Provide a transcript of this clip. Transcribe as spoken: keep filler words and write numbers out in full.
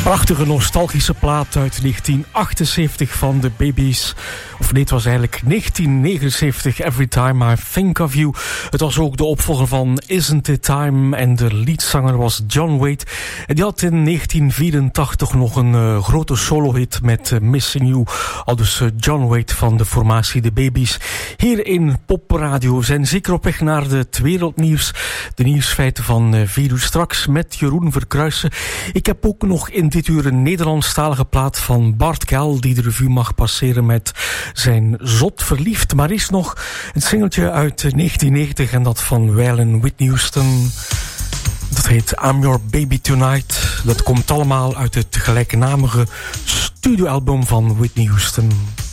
Prachtige nostalgische plaat uit negentien achtenzeventig van de Bee Gees. Of nee, het was eigenlijk negentien negenenzeventig, Every Time I Think of You. Het was ook de opvolger van Isn't It Time en de leadzanger was John Waite. En die had in negentien vierentachtig nog een uh, grote solohit met uh, Missing You. Al dus uh, John Waite van de formatie de Bee Gees. Hier in Pop Radio. We zijn zeker op weg naar het wereldnieuws. De nieuwsfeiten van uh, vier uur straks met Jeroen Verkruijsen. Ik heb ook nog in dit uur een Nederlandstalige plaat van Bart Kel die de revue mag passeren met zijn Zot Verliefd. Maar eerst nog een singeltje uit negentien negentig en dat van Waylon Whitney Houston. Dat heet I'm Your Baby Tonight. Dat komt allemaal uit het gelijknamige studioalbum van Whitney Houston.